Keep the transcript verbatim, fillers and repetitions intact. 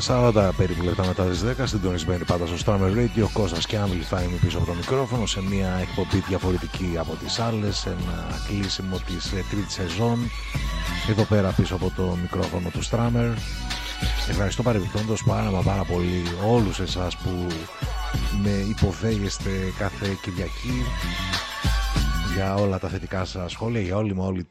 σαράντα περίπου λεπτά μετά τις δέκα, συντονισμένοι πάντα στο Strammer Radio, Κώστας και Άμιλ θα είμαι πίσω από το μικρόφωνο σε μια εκπομπή διαφορετική από τις άλλες, ένα κλείσιμο της τρίτης σεζόν, εδώ πέρα πίσω από το μικρόφωνο του Strammer. Ευχαριστώ παρεμπιπτόντως πάρα μα πάρα πολύ όλους εσάς που με υποδέγεστε κάθε Κυριακή για όλα τα θετικά σας σχόλια, για όλη, όλη